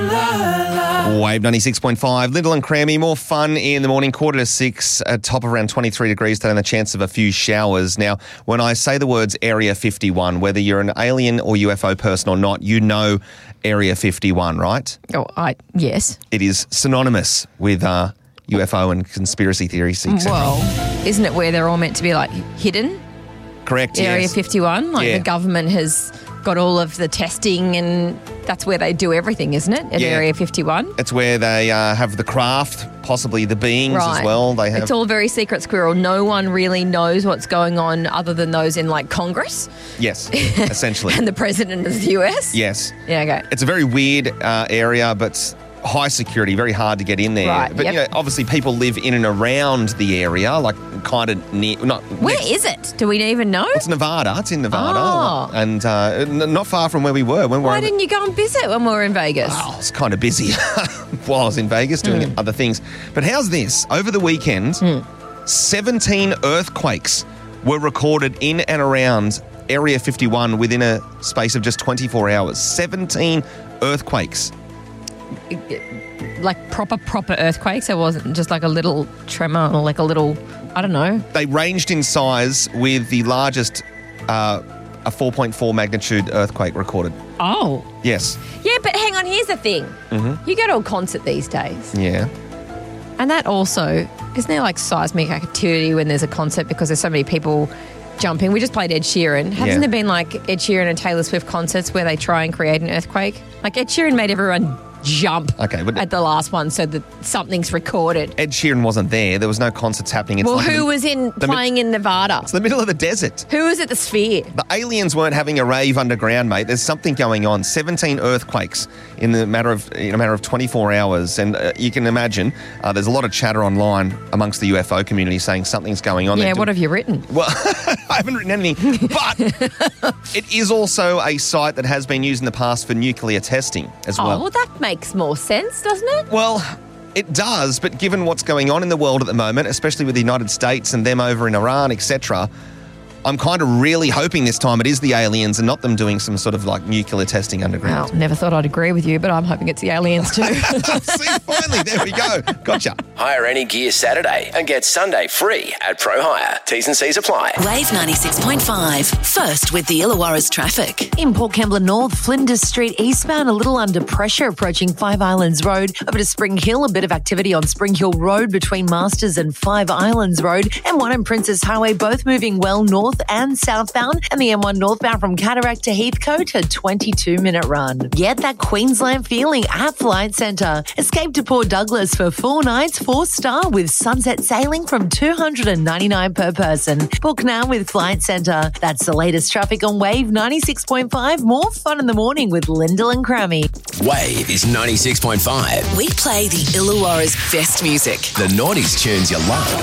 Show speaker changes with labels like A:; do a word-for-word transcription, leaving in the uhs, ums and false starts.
A: Wave ninety-six point five, Lyndall and Crammy. More fun in the morning, quarter to six, at top of around twenty-three degrees today and the chance of a few showers. Now, when I say the words Area fifty-one, whether you're an alien or U F O person or not, you know Area fifty-one, right?
B: Oh, I yes.
A: It is synonymous with uh, U F O and conspiracy theories.
B: Well, isn't it where they're all meant to be, like, hidden?
A: Correct,
B: Area
A: yes.
B: fifty-one? Like,
A: Yeah.
B: the government has got all of the testing and that's where they do everything, isn't it, at
A: Yeah.
B: Area fifty-one?
A: It's where they uh, have the craft, possibly the beings as well. They have.
B: It's all very secret squirrel. No one really knows what's going on other than those in, like, Congress
A: Yes, essentially.
B: and the president of the U S.
A: Yes.
B: Yeah, okay.
A: It's a very weird uh, area, but high security, very hard to get in there.
B: Right,
A: but
B: yep.
A: you know, obviously people live in and around the area, like kind of near. Not
B: Where
A: next,
B: is it? Do we even know?
A: It's Nevada. It's in Nevada,
B: Oh.
A: and uh, n- not far from where we were when we were.
B: Why
A: in the-
B: didn't you go and visit when we were in Vegas?
A: Oh, I was kind of busy while I was in Vegas doing
B: Hmm.
A: other things. But how's this? Over the weekend, seventeen earthquakes were recorded in and around Area fifty-one within a space of just twenty-four hours. seventeen earthquakes.
B: Like proper, proper earthquakes? It wasn't just like a little tremor or like a little, I don't know.
A: They ranged in size with the largest, uh, a four point four magnitude earthquake recorded.
B: Oh.
A: Yes.
B: Yeah, but hang on, here's the thing.
A: Mm-hmm.
B: You go to a concert these days,
A: Yeah.
B: and that also, isn't there like seismic activity when there's a concert because there's so many people jumping? We just played Ed Sheeran. Hasn't
A: Yeah.
B: there been like Ed Sheeran and Taylor Swift concerts where they try and create an earthquake? Like Ed Sheeran made everyone jump
A: Okay, but-
B: at the last one so that something's recorded.
A: Ed Sheeran wasn't there. There was no concerts happening. It's
B: Well,
A: like
B: who
A: the,
B: was in
A: the mi-
B: playing in Nevada?
A: It's the middle of the desert.
B: Who was at the Sphere?
A: The aliens weren't having a rave underground, mate. There's something going on. seventeen earthquakes in the matter of in a matter of twenty-four hours, and uh, you can imagine uh, there's a lot of chatter online amongst the U F O community saying something's going on.
B: Yeah,
A: They're
B: what
A: do-
B: have you written?
A: Well, I haven't written anything, but it is also a site that has been used in the past for nuclear testing as
B: Oh,
A: well.
B: well, that makes more sense, doesn't it?
A: Well, it does, but given what's going on in the world at the moment, especially with the United States and them over in Iran, et cetera, I'm kind of really hoping this time it is the aliens and not them doing some sort of like nuclear testing underground.
B: Well, never thought I'd agree with you, but I'm hoping it's the aliens too.
A: See, finally, there we go. Gotcha.
C: Hire any gear Saturday and get Sunday free at Pro Hire. T's and C's apply.
D: Wave ninety-six point five. First with the Illawarra's traffic.
E: In Port Kembla North, Flinders Street eastbound, a little under pressure approaching Five Islands Road. Over to Spring Hill, a bit of activity on Spring Hill Road between Masters and Five Islands Road. M one and Princess Highway both moving well north and southbound. And the M one northbound from Cataract to Heathcote, a twenty-two minute run. Get that Queensland feeling at Flight Centre. Escape to Port Douglas for four nights, four star with sunset sailing from two hundred ninety-nine dollars per person. Book now with Flight Centre. That's the latest traffic on Wave ninety-six point five. More fun in the morning with Lyndall and Crammy.
C: Wave is ninety-six point five.
D: We play the Illawarra's best music.
C: The noughties tunes you love.